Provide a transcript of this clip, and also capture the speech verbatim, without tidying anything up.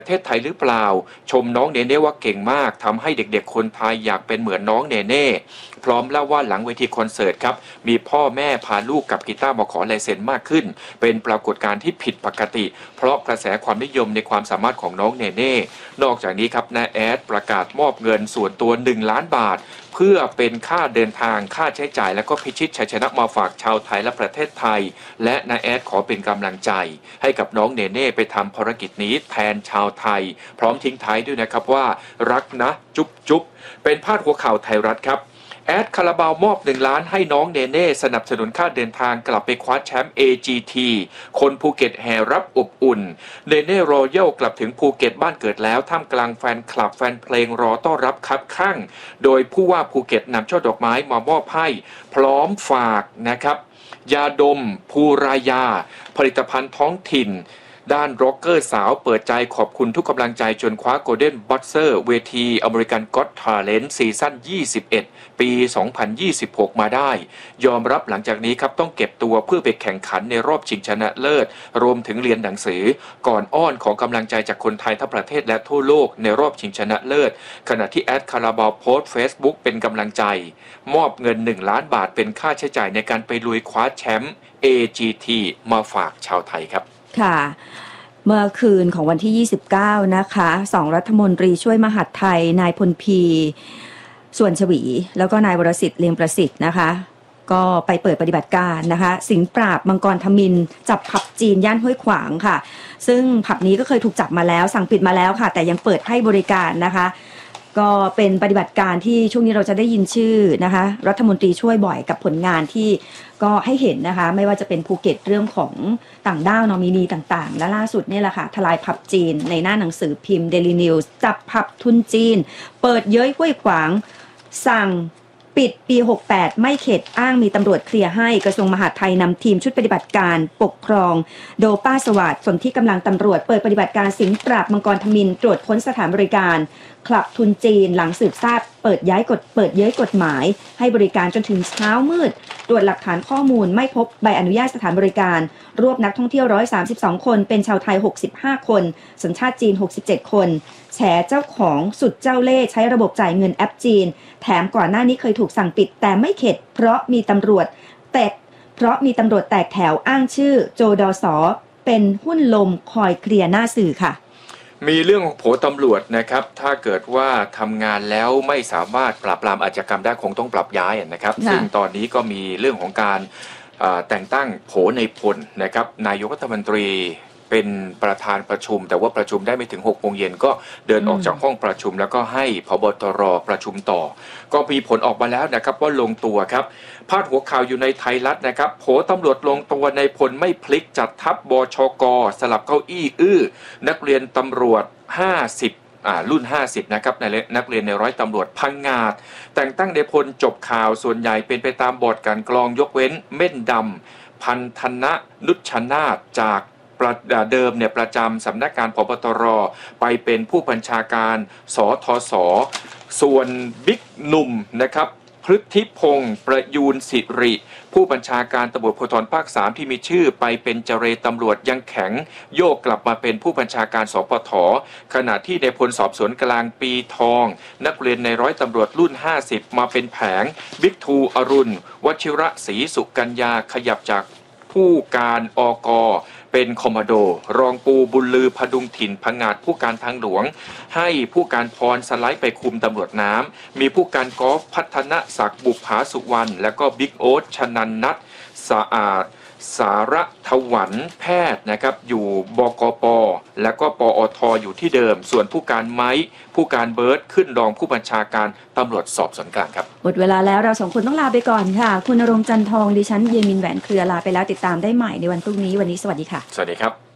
ประเทศไทยหรือเปล่าชมน้องเนเน่ว่าเก่งมากทำให้เด็กๆคนไทยอยากเป็นเหมือนน้องเนเน่พร้อมเล่าว่าหลังเวทีคอนเสิร์ตครับมีพ่อแม่พาลูกกับกีตาร์มาขอลายเซ็นมากขึ้นเป็นปรากฏการณ์ที่ผิดปกติเพราะกระแสความนิยมในความสามารถของน้องเนเน่นอกจากนี้ครับน้าแอดประกาศมอบเงินส่วนตัวหนึ่งล้านบาทเพื่อเป็นค่าเดินทางค่าใช้จ่ายและก็พิชิตชัยชนะมาฝากชาวไทยและประเทศไทยและน้าแอดขอเป็นกำลังใจให้กับน้องเนเน่ไปทำภารกิจนี้แทนชาวไทยพร้อมทิ้งท้ายด้วยนะครับว่ารักนะจุ๊บจุ๊บเป็นพาดหัวข่าวไทยรัฐครับแอดคาราบาวมอบหนึ่งล้านให้น้องเนเน่สนับสนุนค่าเดินทางกลับไปคว้าแชมป์ เอ จี ที คนภูเก็ตแห่รับอบอุ่นเนเน่รอยัลกลับถึงภูเก็ตบ้านเกิดแล้วท่ามกลางแฟนคลับแฟนเพลงรอต้อนรับคับข้างโดยผู้ว่าภูเก็ตนำช่อดอกไม้มามอบให้พร้อมฝากนะครับยาดมภูรายาผลิตภัณฑ์ท้องถิ่นด้านร็อกเกอร์สาวเปิดใจขอบคุณทุกกำลังใจจนคว้าโกลเด้นบ็อกเซอร์เวทีอเมริกันก็อตทาเลนต์ซีซั่นยี่สิบเอ็ดปีสองพันยี่สิบหกมาได้ยอมรับหลังจากนี้ครับต้องเก็บตัวเพื่อไปแข่งขันในรอบชิงชนะเลิศรวมถึงเรียนหนังสือก่อนอ้อนของกำลังใจจากคนไทยทั้งประเทศและทั่วโลกในรอบชิงชนะเลิศขณะที่แอดคาราบาวโพสต์เฟซบุ๊กเป็นกำลังใจมอบเงินหนึ่งล้านบาทเป็นค่าใช้จ่ายในการไปลุยคว้าแชมป์ เอ จี ที มาฝากชาวไทยครับค่ะเมื่อคืนของวันที่ยี่สิบเก้านะคะสองรัฐมนตรีช่วยมหาดไทยนายพลพีส่วนชวีแล้วก็นายวรสิทธิ์เลียงประสิทธิ์นะคะก็ไปเปิดปฏิบัติการนะคะสิงห์ปราบมังกรทมิฬจับผับจีนย่านห้วยขวางค่ะซึ่งผับนี้ก็เคยถูกจับมาแล้วสั่งปิดมาแล้วค่ะแต่ยังเปิดให้บริการนะคะก็เป็นปฏิบัติการที่ช่วงนี้เราจะได้ยินชื่อนะคะรัฐมนตรีช่วยบ่อยกับผลงานที่ก็ให้เห็นนะคะไม่ว่าจะเป็นภูเก็ตเรื่องของต่างด้าวนอมินีต่างๆและล่าสุดนี่แหละค่ะทลายผับจีนในหน้าหนังสือพิมพ์ Daily News จับผับทุนจีนเปิดเย้ยห้วยขวางสั่งปิดปีหกสิบแปดไม่เข็ดอ้างมีตำรวจเคลียร์ให้กระทรวงมหาดไทยนำทีมชุดปฏิบัติการปกครองโดป้าสวัสดิ์ส่วนที่กำลังตำรวจเปิดปฏิบัติการสิงห์ปราบมังกรทมิฬตรวจค้นสถานบริการคลับทุนจีนหลังสืบทราบเปิดย้ายกฎเปิดเย้ยกฎหมายให้บริการจนถึงเช้ามืดตรวจหลักฐานข้อมูลไม่พบใบอนุญาตสถานบริการรวบนักท่องเที่ยวหนึ่งร้อยสามสิบสองคนเป็นชาวไทยหกสิบห้าคนสัญชาติจีนหกสิบเจ็ดคนแฉเจ้าของสุดเจ้าเล่ห์ใช้ระบบจ่ายเงินแอปจีนแถมก่อนหน้านี้เคยถูกสั่งปิดแต่ไม่เข็ดเพราะมีตำรวจแตกเพราะมีตำรวจแตกแถวอ้างชื่อโจดสเป็นหุ้นลมคอยเคลียร์หน้าสื่อค่ะมีเรื่องของโผตำรวจนะครับถ้าเกิดว่าทำงานแล้วไม่สามารถปราบปรามอาชญากรรมได้คงต้องปรับย้ายนะครับซึ่งตอนนี้ก็มีเรื่องของการแต่งตั้งโผในพลนะครับนายกรัฐมนตรีเป็นประธานประชุมแต่ว่าประชุมได้ไม่ถึงหกโมงเย็นก็เดินออกจากห้องประชุมแล้วก็ให้ผบตรประชุมต่อก็มีผลออกมาแล้วนะครับว่าลงตัวครับพาดหัวข่าวอยู่ในไทยรัฐนะครับโผตำรวจลงตัวในพลไม่พลิกจัดทัพบชกสลับเก้าอี้อื้อนักเรียนตำรวจห้าสิบอ่ารุ่นห้าสิบนะครับในนักเรียนในร้อยตำรวจพังงาดแต่งตั้งในพลจบข่าวส่วนใหญ่เป็นไปตามบทการกรองยกเว้นเม่นดำพันธนะนุชนาถจากเดิมเนี่ยประจำสำนักงานผบตรไปเป็นผู้บัญชาการสทศส่วนบิ๊กหนุ่มนะครับพฤทธิพงศ์ประยูนสิริผู้บัญชาการตำรวจภูธรภาคสามที่มีชื่อไปเป็นเจรตำรวจยังแข็งโยกกลับมาเป็นผู้บัญชาการสปทขณะที่ในพลสอบสวนกลางปีทองนักเรียนในร้อยตำรวจรุ่นห้าสิบมาเป็นแผงบิ๊กทูอรุณวชิระศรีสุกัญญาขยับจากผู้การอกเป็นคอมมานโดรองปูบุญลือพดุงถิ่นพังงาดผู้การทางหลวงให้ผู้การพรสไลด์ไปคุมตำรวจน้ำมีผู้การกอล์ฟพัฒนศักดิ์บุภาสุวรรณและก็บิ๊กโอ๊ตชนันนัทสะอาดสารถวันแพทย์นะครับอยู่บกปและก็ปอทอยู่ที่เดิมส่วนผู้การไม้ผู้การเบิร์ดขึ้นรองผู้บัญชาการตำรวจสอบสวนกลางครับหมดเวลาแล้วเราสองคนต้องลาไปก่อนค่ะคุณณรงค์จันทองดิฉันเยมินแหวนเครือลาไปแล้วติดตามได้ใหม่ในวันพรุ่งนี้วันนี้สวัสดีค่ะสวัสดีครับ